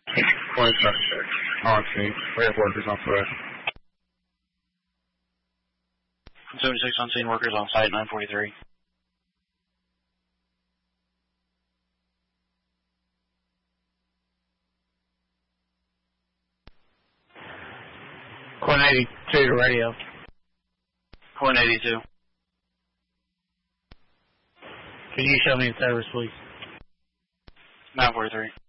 Point suspect. On scene. We have workers on foot. 76 on scene, workers on site, 943. Point 82 to radio. Point 82. Can you show me in service, please? 943.